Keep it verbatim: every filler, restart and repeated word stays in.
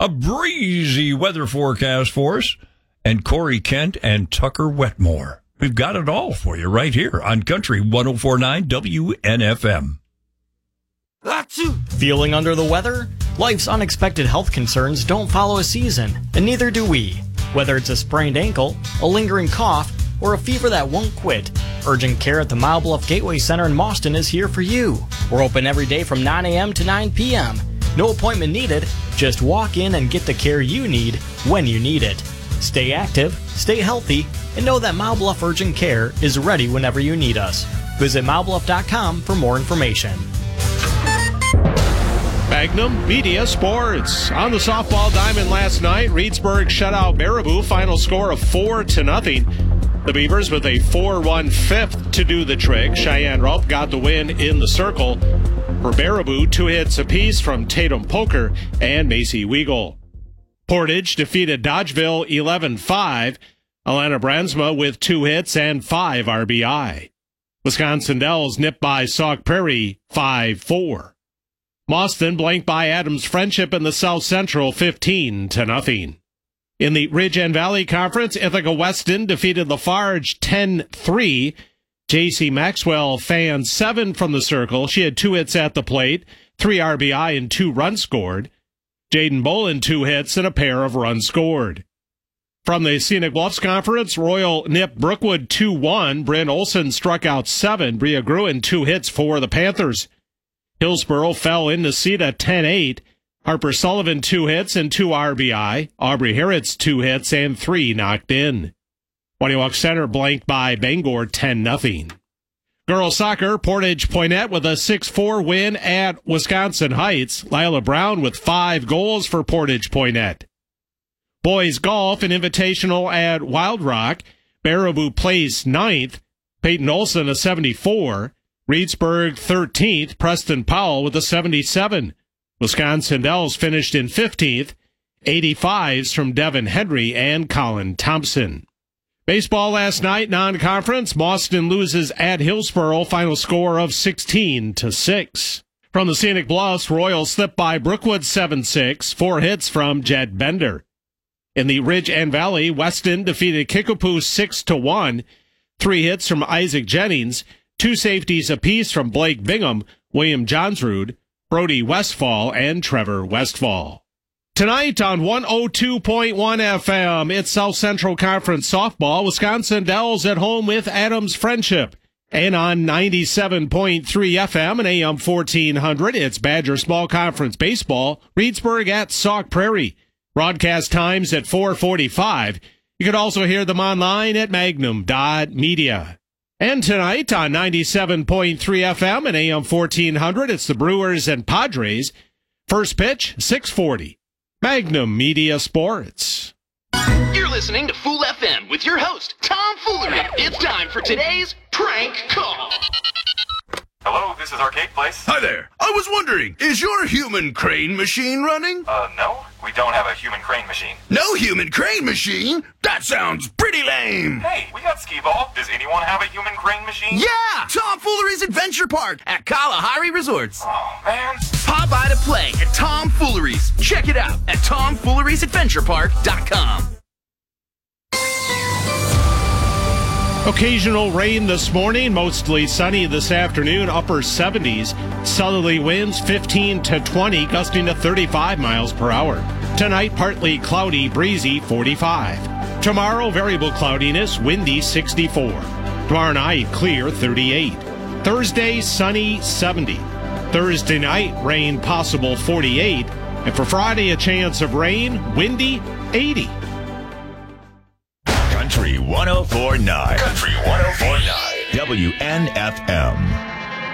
a breezy weather forecast for us, and Corey Kent and Tucker Wetmore. We've got it all for you right here on Country one oh four point nine W N F M. Feeling under the weather? Life's unexpected health concerns don't follow a season, and neither do we. Whether it's a sprained ankle, a lingering cough, or a fever that won't quit, urgent care at the Mile Bluff Gateway Center in Mauston is here for you. We're open every day from nine a.m. to nine p.m. No appointment needed. Just walk in and get the care you need when you need it. Stay active, stay healthy, and know that Mile Bluff Urgent Care is ready whenever you need us. Visit mile bluff dot com for more information. Magnum Media Sports. On the softball diamond last night, Reedsburg shut out Baraboo, final score of four to nothing. The Beavers with a four one fifth to do the trick. Cheyenne Rope got the win in the circle. For Baraboo, two hits apiece from Tatum Poker and Macy Weagle. Portage defeated Dodgeville eleven five. Alana Bransma with two hits and five R B I. Wisconsin Dells nipped by Sauk Prairie five four. Mauston blanked by Adams Friendship in the South Central fifteen to nothing. In the Ridge and Valley Conference, Ithaca Weston defeated Lafarge ten three. J C Maxwell fanned seven from the circle. She had two hits at the plate, three R B I and two runs scored. Jaden Bolin two hits and a pair of runs scored. From the Scenic Bluffs Conference, Royal nipped Brookwood two one. Bryn Olson struck out seven. Bria Gruen two hits for the Panthers. Hillsboro fell into Cedar ten eight. Harper Sullivan two hits and two R B I. Aubrey Harrods two hits and three knocked in. Waniwak Center blanked by Bangor ten nothing. Girls soccer, Portage Poinet with a six four win at Wisconsin Heights. Lila Brown with five goals for Portage Poinet. Boys golf, an invitational at Wild Rock. Baraboo placed ninth. Peyton Olson a seventy-four. Reedsburg thirteenth. Preston Powell with a seventy-seven. Wisconsin Dells finished in fifteenth. eighty-fives from Devin Henry and Colin Thompson. Baseball last night, non-conference. Mauston loses at Hillsboro, final score of sixteen to six. From the Scenic Bluffs, Royal slipped by Brookwood seven six. Four hits from Jed Bender. In the Ridge and Valley, Weston defeated Kickapoo six to one. Three hits from Isaac Jennings. Two safeties apiece from Blake Bingham, William Johnsrud, Brody Westfall, and Trevor Westfall. Tonight on one oh two point one F M, it's South Central Conference softball. Wisconsin Dells at home with Adams Friendship. And on ninety-seven point three F M and A M fourteen hundred, it's Badger Small Conference baseball. Reedsburg at Sauk Prairie. Broadcast times at four forty-five. You can also hear them online at magnum dot media. And tonight on ninety-seven point three F M and A M fourteen hundred, it's the Brewers and Padres. First pitch, six forty. Magnum Media Sports. You're listening to Fool F M with your host, Tom Foolery. It's time for today's prank call. Hello, this is Arcade Place. Hi there. I was wondering, is your human crane machine running? Uh, no, we don't have a human crane machine. No human crane machine? That sounds pretty lame. Hey, we got skee-ball. Does anyone have a human crane machine? Yeah! Tom Foolery's Adventure Park at Kalahari Resorts. Oh, man. Pop by to play at Tom Foolery's. Check it out at tom fooleries adventure park dot com. Occasional rain this morning, mostly sunny this afternoon, upper seventies. Southerly winds fifteen to twenty, gusting to thirty-five miles per hour. Tonight, partly cloudy, breezy, forty-five. Tomorrow, variable cloudiness, windy, sixty-four. Tomorrow night, clear, thirty-eight. Thursday, sunny, seventy. Thursday night, rain possible, forty-eight. And for Friday, a chance of rain, windy, eighty. Country one oh four point nine. Country one oh four point nine. W N F M.